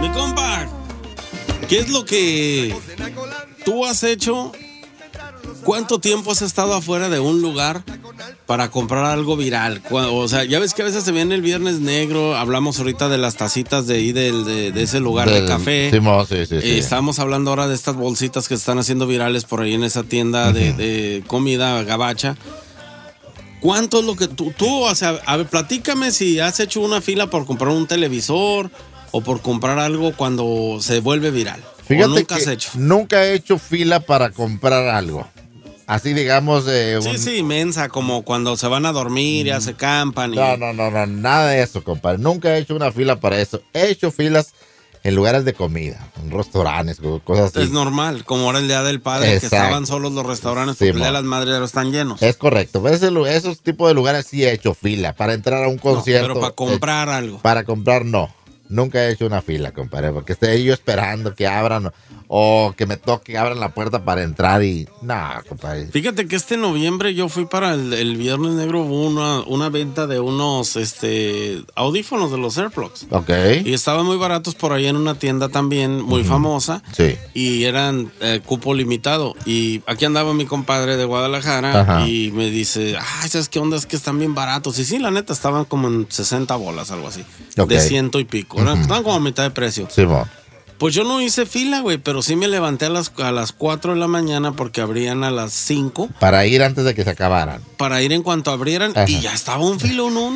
Mi compa, ¿qué es lo que tú has hecho? ¿Cuánto tiempo has estado afuera de un lugar para comprar algo viral? O sea, ya ves que a veces se viene el Viernes Negro, hablamos ahorita de las tacitas de ahí de ese lugar de café. Sí. Estamos hablando ahora de estas bolsitas que se están haciendo virales por ahí en esa tienda de comida gabacha. ¿Cuánto es lo que tú, o sea, a ver, platícame si has hecho una fila por comprar un televisor o por comprar algo cuando se vuelve viral? Fíjate nunca que has hecho. Nunca he hecho fila para comprar algo. Así digamos Sí, inmensa, como cuando se van a dormir, ya se campan. No, nada de eso, compadre. Nunca he hecho una fila para eso. He hecho filas en lugares de comida, en restaurantes, cosas así. Es normal, como ahora el Día del Padre, que estaban solos los restaurantes, porque el Día de las Madres ya están llenos. Es correcto, pero esos tipos de lugares sí he hecho fila, para entrar a un concierto. No, pero para comprar algo. Para comprar no. Nunca he hecho una fila, compadre, porque esté yo esperando que abran o que me toque, abran la puerta para entrar y... No, compadre. Fíjate que este noviembre yo fui para el Viernes Negro, hubo una venta de unos audífonos de los AirPlugs. Ok. Y estaban muy baratos por ahí en una tienda también muy famosa. Sí. Y eran cupo limitado. Y aquí andaba mi compadre de Guadalajara. Ajá. Y me dice, ¿sabes qué onda? Es que están bien baratos. Y sí, la neta, estaban como en 60 bolas, algo así. Ok. De 100 y pico. Estaban como a mitad de precio. Sí, mo. Pues yo no hice fila, güey, pero sí me levanté a las 4 de la mañana porque abrían a las 5. Para ir antes de que se acabaran. Para ir en cuanto abrieran. Ajá. Y ya estaba un filonón.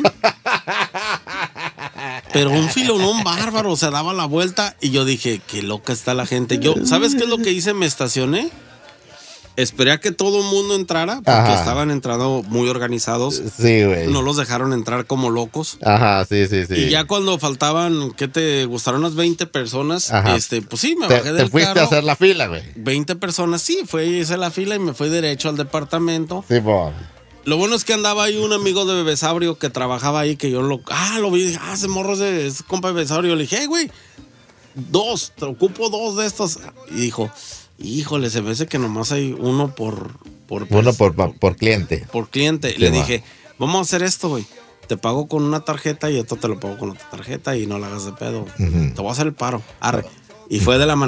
Pero un filonón bárbaro, se daba la vuelta y yo dije, qué loca está la gente. Yo, ¿sabes qué es lo que hice? Me estacioné. Esperé a que todo el mundo entrara porque estaban entrando muy organizados. Sí, güey. No los dejaron entrar como locos. Ajá, sí. Y ya cuando faltaban, ¿qué te gustaron? Unas 20 personas. Pues sí, me bajé del carro. ¿Te fuiste a hacer la fila, güey? 20 personas, sí. Hice la fila y me fui derecho al departamento. Sí, bo. Lo bueno es que andaba ahí un amigo de Bebesaurio que trabajaba ahí, que yo lo vi, dije, ese morro es compa de Bebesaurio. Le dije, güey, te ocupo 2 de estos. Y dijo, híjole, se me hace que nomás hay uno por cliente. Por cliente. Sí, le dije, vamos a hacer esto, güey. Te pago con una tarjeta y esto te lo pago con otra tarjeta y no la hagas de pedo. Te voy a hacer el paro. Arre. Y fue de la manera.